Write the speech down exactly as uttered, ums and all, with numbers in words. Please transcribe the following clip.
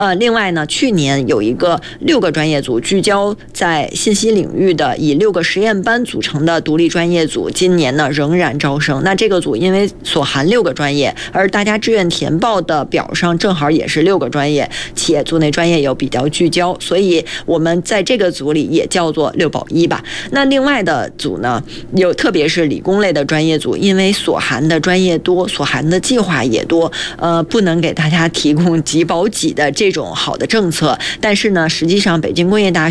呃，另外呢，去年有一个六个专业组聚焦在信息领域的，以六个实验班组成的独立专业组，今年呢仍然招生。那这个组因为所含六个专业，而大家志愿填报的表上正好也是六个专业，且组内专业有比较聚焦，所以我们在这个组里也叫做六保一吧。那另外的组呢，有特别是理工类的专业组，因为所含的专业多，所含的计划也多，呃，不能给大家提供几保几的这种好的政策。但是呢，实际上北京工业大学